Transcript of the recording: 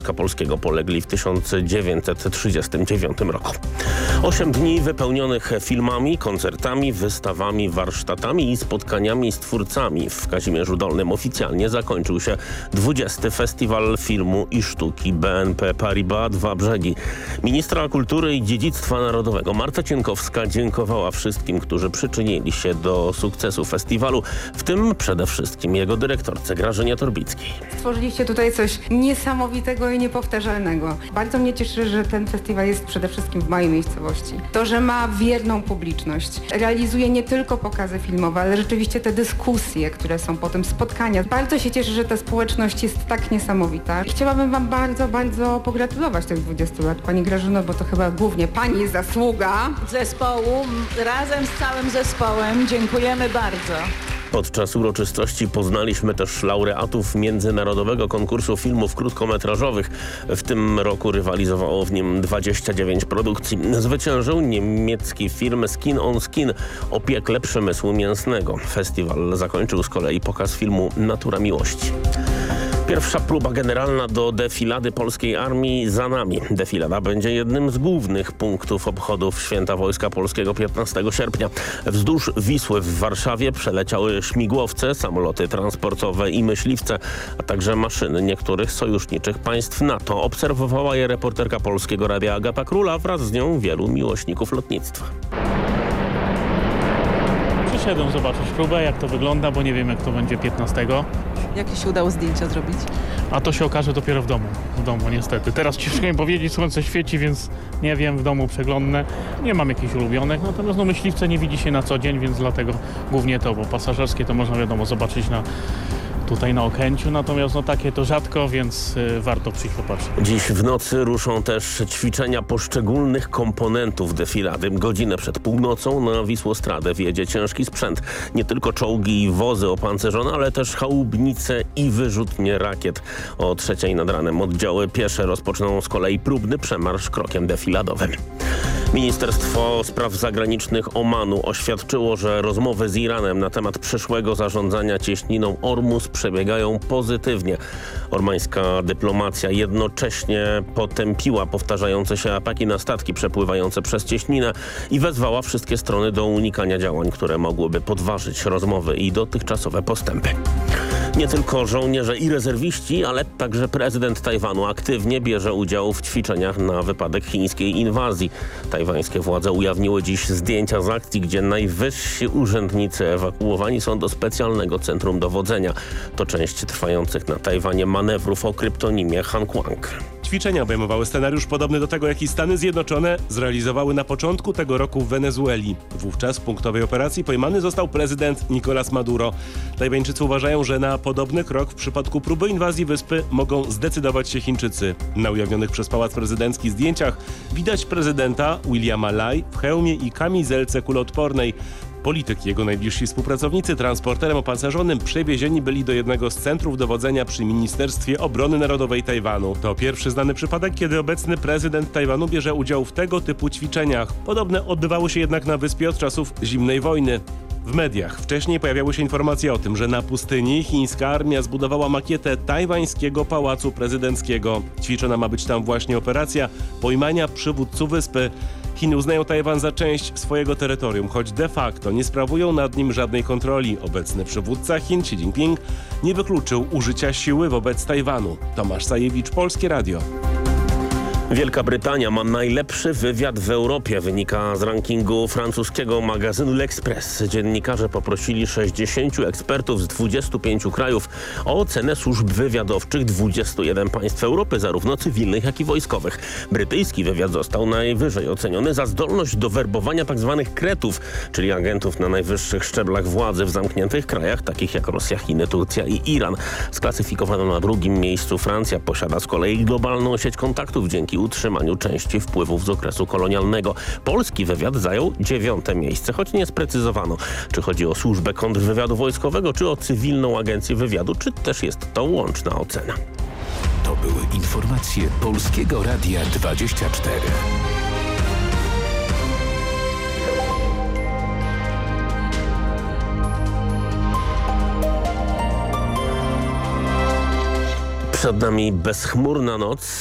Polskiego polegli w 1939 roku. 8 dni wypełnionych filmami, koncertami, wystawami, warsztatami i spotkaniami z twórcami. W Kazimierzu Dolnym oficjalnie zakończył się 20. Festiwal Filmu i Sztuki BNP Paribas Dwa Brzegi. Ministra Kultury i Dziedzictwa Narodowego Marta Cienkowska dziękowała wszystkim, którzy przyczynili się do sukcesu festiwalu, w tym przede wszystkim jego dyrektorce Grażynie Torbickiej. Stworzyliście tutaj coś niesamowitego i niepowtarzalnego. Bardzo mnie cieszy, że ten festiwal jest przede wszystkim w mojej miejscowości. To, że ma wierną publiczność. Realizuje nie tylko pokazy filmowe, ale rzeczywiście te dyskusje, które są potem, spotkania. Bardzo się cieszę, że ta społeczność jest tak niesamowita. Chciałabym Wam bardzo, bardzo pogratulować tych 20 lat, Pani Grażyno, bo to chyba głównie Pani zasługa. Zespołu, razem z całym zespołem dziękujemy bardzo. Podczas uroczystości poznaliśmy też laureatów Międzynarodowego Konkursu Filmów Krótkometrażowych. W tym roku rywalizowało w nim 29 produkcji. Zwyciężył niemiecki film Skin on Skin o piekle przemysłu mięsnego. Festiwal zakończył z kolei pokaz filmu Natura Miłości. Pierwsza próba generalna do defilady polskiej armii za nami. Defilada będzie jednym z głównych punktów obchodów Święta Wojska Polskiego 15 sierpnia. Wzdłuż Wisły w Warszawie przeleciały śmigłowce, samoloty transportowe i myśliwce, a także maszyny niektórych sojuszniczych państw NATO. Obserwowała je reporterka Polskiego Radia Agata Króla, wraz z nią wielu miłośników lotnictwa. Przyszedłem zobaczyć próbę, jak to wygląda, bo nie wiem, jak to będzie 15. Jakie się udało zdjęcia zrobić? A to się okaże dopiero w domu niestety. Teraz ciężko mi powiedzieć, słońce świeci, więc nie wiem, w domu przeglądnę. Nie mam jakichś ulubionych, natomiast myśliwce nie widzi się na co dzień, więc dlatego głównie to, bo pasażerskie to można wiadomo zobaczyć tutaj na Okęciu, natomiast takie to rzadko, więc warto przyjść popatrzeć. Dziś w nocy ruszą też ćwiczenia poszczególnych komponentów defilady. Godzinę przed północą na Wisłostradę wjedzie ciężki sprzęt. Nie tylko czołgi i wozy opancerzone, ale też chałubnice i wyrzutnie rakiet. O 3:00 nad ranem oddziały piesze rozpoczną z kolei próbny przemarsz krokiem defiladowym. Ministerstwo Spraw Zagranicznych Omanu oświadczyło, że rozmowy z Iranem na temat przyszłego zarządzania cieśniną Ormus przebiegają pozytywnie. Ormańska dyplomacja jednocześnie potępiła powtarzające się ataki na statki przepływające przez cieśninę i wezwała wszystkie strony do unikania działań, które mogłyby podważyć rozmowy i dotychczasowe postępy. Nie tylko żołnierze i rezerwiści, ale także prezydent Tajwanu aktywnie bierze udział w ćwiczeniach na wypadek chińskiej inwazji. Tajwańskie władze ujawniły dziś zdjęcia z akcji, gdzie najwyżsi urzędnicy ewakuowani są do specjalnego centrum dowodzenia. To część trwających na Tajwanie manewrów o kryptonimie Hankwang. Ćwiczenia obejmowały scenariusz podobny do tego, jaki Stany Zjednoczone zrealizowały na początku tego roku w Wenezueli. Wówczas w punktowej operacji pojmany został prezydent Nicolás Maduro. Tajwańczycy uważają, że na podobny krok w przypadku próby inwazji wyspy mogą zdecydować się Chińczycy. Na ujawnionych przez Pałac Prezydencki zdjęciach widać prezydenta Williama Lai w hełmie i kamizelce kuloodpornej. Polityk i jego najbliżsi współpracownicy transporterem opancerzonym przewiezieni byli do jednego z centrów dowodzenia przy Ministerstwie Obrony Narodowej Tajwanu. To pierwszy znany przypadek, kiedy obecny prezydent Tajwanu bierze udział w tego typu ćwiczeniach. Podobne odbywały się jednak na wyspie od czasów zimnej wojny. W mediach wcześniej pojawiały się informacje o tym, że na pustyni chińska armia zbudowała makietę tajwańskiego pałacu prezydenckiego. Ćwiczona ma być tam właśnie operacja pojmania przywódców wyspy. Chiny uznają Tajwan za część swojego terytorium, choć de facto nie sprawują nad nim żadnej kontroli. Obecny przywódca Chin Xi Jinping nie wykluczył użycia siły wobec Tajwanu. Tomasz Sajewicz, Polskie Radio. Wielka Brytania ma najlepszy wywiad w Europie, wynika z rankingu francuskiego magazynu L'Express. Dziennikarze poprosili 60 ekspertów z 25 krajów o ocenę służb wywiadowczych 21 państw Europy, zarówno cywilnych, jak i wojskowych. Brytyjski wywiad został najwyżej oceniony za zdolność do werbowania tzw. kretów, czyli agentów na najwyższych szczeblach władzy w zamkniętych krajach, takich jak Rosja, Chiny, Turcja i Iran. Sklasyfikowano na drugim miejscu Francja, posiada z kolei globalną sieć kontaktów dzięki utrzymaniu części wpływów z okresu kolonialnego. Polski wywiad zajął 9. miejsce, choć nie sprecyzowano, czy chodzi o służbę kontrwywiadu wojskowego, czy o cywilną agencję wywiadu, czy też jest to łączna ocena. To były informacje Polskiego Radia 24. Przed nami bezchmurna noc.